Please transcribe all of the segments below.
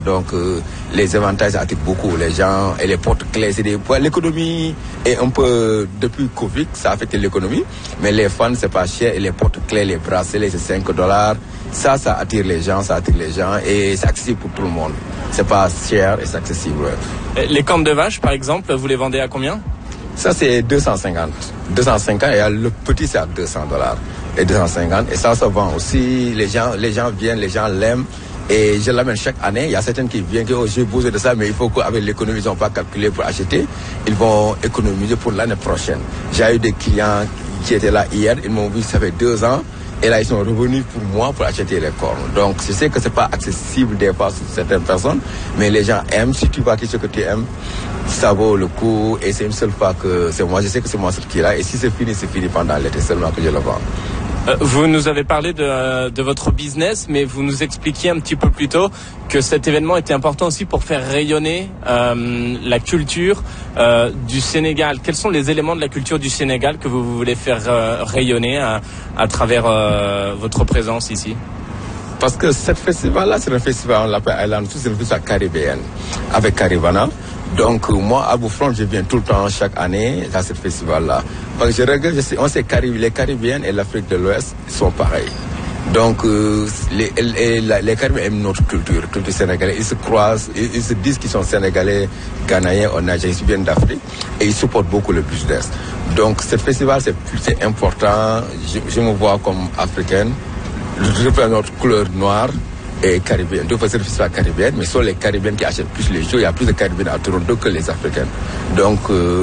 Donc les avantages attirent beaucoup les gens et les porte-clés. L'économie est un peu, depuis Covid, ça a affecté l'économie, mais les fans c'est pas cher et les porte-clés, les bracelets c'est $5. Ça attire les gens et c'est accessible pour tout le monde. C'est pas cher et c'est accessible. Ouais. Les cornes de vache par exemple, vous les vendez à combien? Ça c'est 250 et le petit c'est à $200 et 250 et ça se vend aussi. Les gens viennent, les gens l'aiment. Et je l'amène chaque année. Il y a certaines qui viennent que j'ai besoin de ça, mais il faut qu'avec l'économie, ils n'ont pas calculé pour acheter. Ils vont économiser pour l'année prochaine. J'ai eu des clients qui étaient là hier. Ils m'ont vu, ça fait 2 ans. Et là, ils sont revenus pour moi pour acheter les cornes. Donc, je sais que c'est pas accessible des fois sur certaines personnes, mais les gens aiment. Si tu vois ce que tu aimes, ça vaut le coup. Et c'est une seule fois que c'est moi. Je sais que c'est moi qui est là. Et si c'est fini pendant l'été seulement que je le vends. Vous nous avez parlé de votre business, mais vous nous expliquiez un petit peu plus tôt que cet événement était important aussi pour faire rayonner la culture du Sénégal. Quels sont les éléments de la culture du Sénégal que vous voulez faire rayonner à travers votre présence ici? Parce que ce festival-là, c'est un festival, on l'appelle Island, c'est un festival caribéen, avec Caribana. Donc moi, à Boufron, je viens tout le temps, chaque année, à ce festival-là. Parce que je regarde, on sait les Caribéens et l'Afrique de l'Ouest sont pareils. Donc les Caribéens aiment notre culture sénégalaise. Ils se croisent, ils se disent qu'ils sont Sénégalais, Ghanéens, Nigériens, ils viennent d'Afrique et ils supportent beaucoup le business. Donc ce festival, c'est important. Je me vois comme africaine. Je représente notre couleur noire et caribéenne. Donc, c'est le festival caribéen, mais ce sont les Caribéens qui achètent plus les jeux. Il y a plus de Caribéens à Toronto que les Africains. Donc,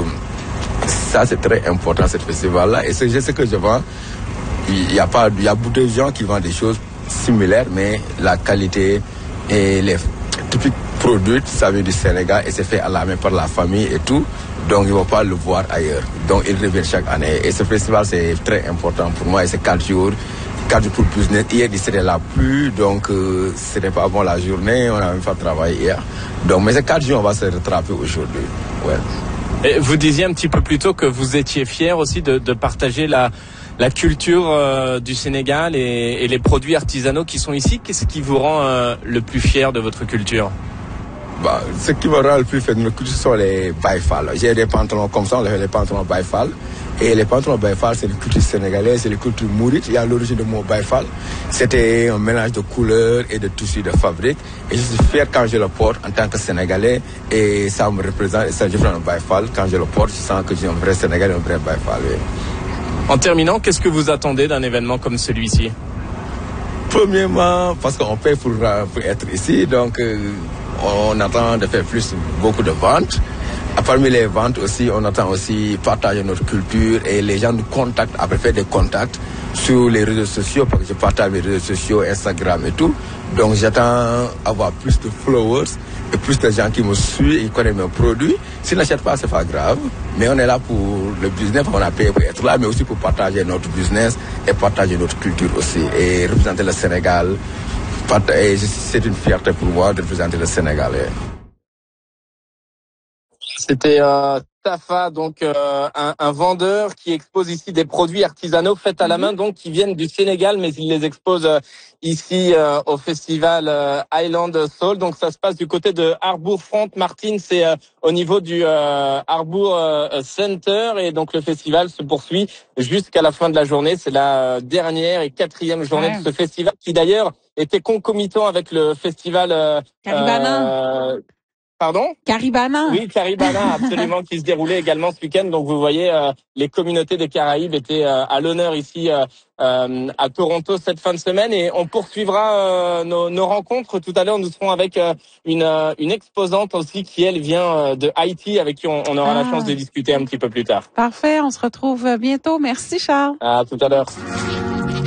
ça, c'est très important, ce festival-là. Et c'est ce que je vends. Il y a beaucoup de gens qui vendent des choses similaires, mais la qualité et les typiques produits, ça vient du Sénégal et c'est fait à la main par la famille et tout. Donc, ils ne vont pas le voir ailleurs. Donc, ils reviennent chaque année. Et ce festival, c'est très important pour moi. Et c'est 4 jours. 4 jours pour le business. Hier, il serait là plus, donc ce n'est pas bon la journée, on a même pas travaillé hier. Donc, mais ces 4 jours, on va se rattraper aujourd'hui. Ouais. Et vous disiez un petit peu plus tôt que vous étiez fier aussi de partager la culture du Sénégal et les produits artisanaux qui sont ici. Qu'est-ce qui vous rend le plus fier de votre culture? Ce qui me rend le plus fier de notre culture sont les baïfal. J'ai des pantalons comme ça, on les pantalons baïfal. Et les pantalons baïfal, c'est une culture sénégalaise, c'est une culture mourite. Il y a l'origine du mot baïfal. C'était un mélange de couleurs et de tissus de fabrique. Et je suis fier quand je le porte en tant que Sénégalais. Et ça me représente. Et ça, je prends un baïfal. Quand je le porte, je sens que j'ai un vrai Sénégalais, un vrai baïfal. Oui. En terminant, qu'est-ce que vous attendez d'un événement comme celui-ci? Premièrement, parce qu'on paye pour être ici. Donc, on attend de faire beaucoup de ventes. Parmi les ventes aussi, on attend aussi partager notre culture et les gens nous contactent, après faire des contacts sur les réseaux sociaux, parce que je partage mes réseaux sociaux, Instagram et tout. Donc j'attends avoir plus de followers et plus de gens qui me suivent et qui connaissent mes produits. S'ils n'achètent pas, c'est pas grave. Mais on est là pour le business, on a payé pour être là, mais aussi pour partager notre business et partager notre culture aussi. Et représenter le Sénégal, c'est une fierté pour moi de représenter le Sénégal. C'était Tafa, donc un vendeur qui expose ici des produits artisanaux faits à la main, donc qui viennent du Sénégal, mais il les expose ici au festival Island Soul. Donc ça se passe du côté de Harbour Front. Martine, c'est au niveau du Harbour Center, et donc le festival se poursuit jusqu'à la fin de la journée. C'est la dernière et 4e journée de ce festival, qui d'ailleurs était concomitant avec le festival Pardon? Caribana. Oui, Caribana, absolument, qui se déroulait également ce week-end. Donc vous voyez, les communautés des Caraïbes étaient à l'honneur ici à Toronto cette fin de semaine, et on poursuivra nos rencontres. Tout à l'heure, nous serons avec une exposante aussi qui, elle, vient de Haïti, avec qui on aura la chance de discuter un petit peu plus tard. Parfait, on se retrouve bientôt. Merci Charles. À tout à l'heure.